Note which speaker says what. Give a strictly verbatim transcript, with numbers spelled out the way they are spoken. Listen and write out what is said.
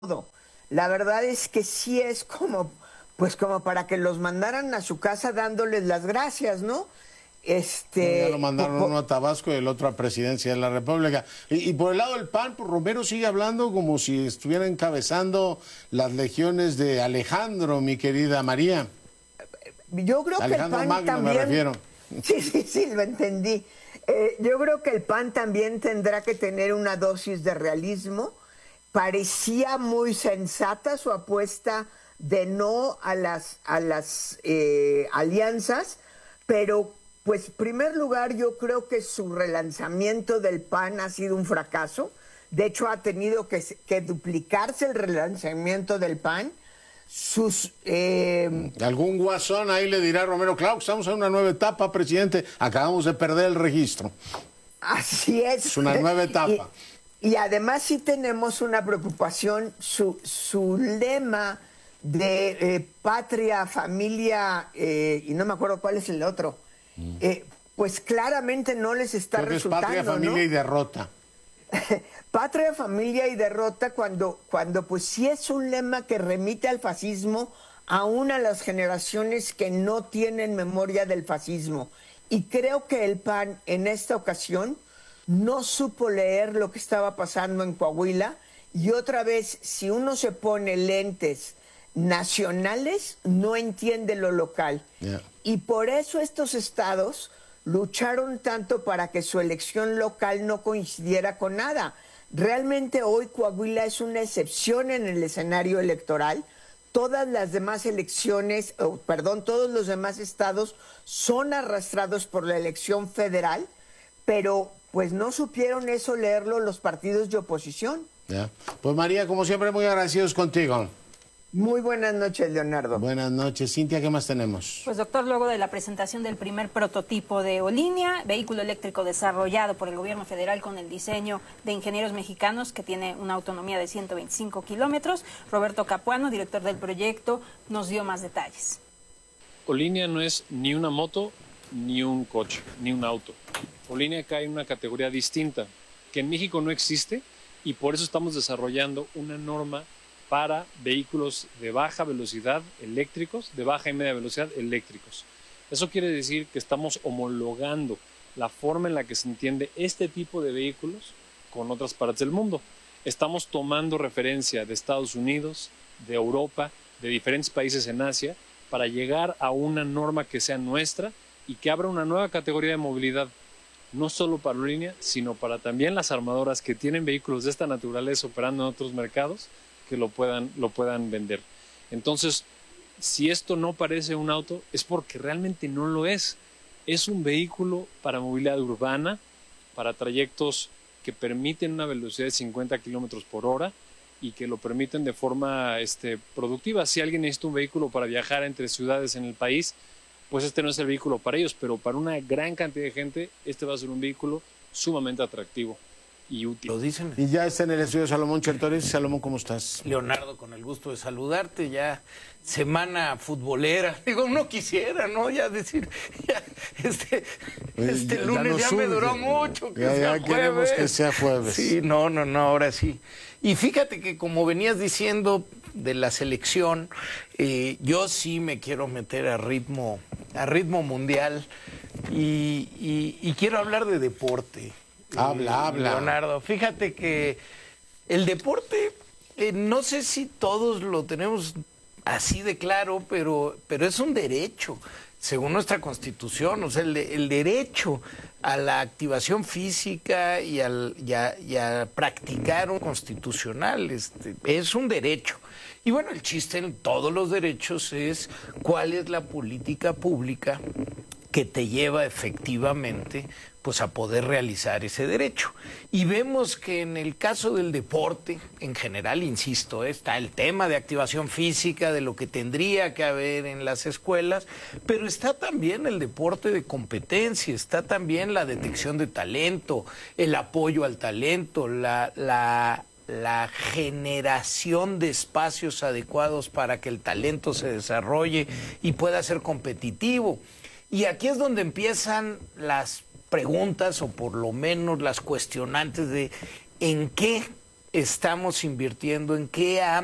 Speaker 1: todo. La verdad es que sí es como, pues como para que los mandaran a su casa dándoles las gracias, ¿no? Este,
Speaker 2: no, ya lo mandaron uno a Tabasco y el otro a Presidencia de la República. Y, y por el lado del P A N, pues Romero sigue hablando como si estuviera encabezando las legiones de Alejandro, mi querida María.
Speaker 1: Yo creo
Speaker 2: Alejandro
Speaker 1: que el P A N
Speaker 2: Magno,
Speaker 1: también...
Speaker 2: me refiero.
Speaker 1: Sí, sí, sí, lo entendí. Eh, yo creo que el P A N también tendrá que tener una dosis de realismo. Parecía muy sensata su apuesta de no a las, a las eh, alianzas, pero pues en primer lugar yo creo que su relanzamiento del P A N ha sido un fracaso. De hecho ha tenido que, que duplicarse el relanzamiento del P A N. Sus, eh...
Speaker 2: Algún guasón ahí le dirá a Romero, claro, estamos en una nueva etapa, presidente, acabamos de perder el registro.
Speaker 1: Así es.
Speaker 2: Es una nueva etapa.
Speaker 1: Y, y además sí tenemos una preocupación, su, su lema de eh, patria, familia, eh, y no me acuerdo cuál es el otro, mm. eh, pues claramente no les está
Speaker 2: Creo que
Speaker 1: resultando,
Speaker 2: es patria, familia,
Speaker 1: ¿no?
Speaker 2: y derrota.
Speaker 1: Patria, familia y derrota, cuando, cuando pues sí es un lema que remite al fascismo, aún a las generaciones que no tienen memoria del fascismo. Y creo que el P A N en esta ocasión no supo leer lo que estaba pasando en Coahuila, y otra vez, si uno se pone lentes nacionales, no entiende lo local. Yeah. Y por eso estos estados lucharon tanto para que su elección local no coincidiera con nada. Realmente hoy Coahuila es una excepción en el escenario electoral. Todas las demás elecciones, oh, perdón, todos los demás estados son arrastrados por la elección federal, pero pues no supieron eso leerlo los partidos de oposición.
Speaker 2: Yeah. Pues María, como siempre, muy agradecidos contigo.
Speaker 1: Muy buenas noches, Leonardo.
Speaker 2: Buenas noches. Cintia, ¿qué más tenemos?
Speaker 3: Pues doctor, luego de la presentación del primer prototipo de Olinnia, vehículo eléctrico desarrollado por el gobierno federal con el diseño de ingenieros mexicanos que tiene una autonomía de ciento veinticinco kilómetros, Roberto Capuano, director del proyecto, nos dio más detalles.
Speaker 4: Olinnia no es ni una moto, ni un coche, ni un auto. Olinnia cae en una categoría distinta, que en México no existe, y por eso estamos desarrollando una norma para vehículos de baja velocidad eléctricos, de baja y media velocidad eléctricos. Eso quiere decir que estamos homologando la forma en la que se entiende este tipo de vehículos con otras partes del mundo. Estamos tomando referencia de Estados Unidos, de Europa, de diferentes países en Asia, para llegar a una norma que sea nuestra y que abra una nueva categoría de movilidad, no solo para Olinnia, sino para también las armadoras que tienen vehículos de esta naturaleza operando en otros mercados, que lo puedan, lo puedan vender. Entonces, si esto no parece un auto, es porque realmente no lo es. Es un vehículo para movilidad urbana, para trayectos que permiten una velocidad de cincuenta kilómetros por hora y que lo permiten de forma este, productiva. Si alguien necesita un vehículo para viajar entre ciudades en el país, pues este no es el vehículo para ellos, pero para una gran cantidad de gente, este va a ser un vehículo sumamente atractivo y útil.
Speaker 2: Lo dicen. Y ya está en el estudio Salomón Chertorivsky. Salomón, ¿cómo estás?
Speaker 5: Leonardo, con el gusto de saludarte. Ya semana futbolera. Digo, no quisiera, ¿no? Ya decir, ya, este, este ya, lunes ya, ya me duró mucho. Que
Speaker 2: ya,
Speaker 5: sea
Speaker 2: ya queremos que sea jueves.
Speaker 5: Sí, no, no, no, ahora sí. Y fíjate que como venías diciendo de la selección, eh, yo sí me quiero meter a ritmo, a ritmo mundial y, y, y quiero hablar de deporte.
Speaker 2: Habla,
Speaker 5: eh,
Speaker 2: habla.
Speaker 5: Leonardo, fíjate que el deporte, eh, no sé si todos lo tenemos así de claro, pero, pero es un derecho, según nuestra Constitución, o sea, el, el derecho a la activación física y, al, y, a, y a practicar un constitucional, este, es un derecho. Y bueno, el chiste en todos los derechos es cuál es la política pública que te lleva efectivamente pues a poder realizar ese derecho. Y vemos que en el caso del deporte, en general, insisto, está el tema de activación física, de lo que tendría que haber en las escuelas, pero está también el deporte de competencia, está también la detección de talento, el apoyo al talento, la, la, la generación de espacios adecuados para que el talento se desarrolle y pueda ser competitivo. Y aquí es donde empiezan las preguntas, o por lo menos las cuestionantes de en qué estamos invirtiendo, en qué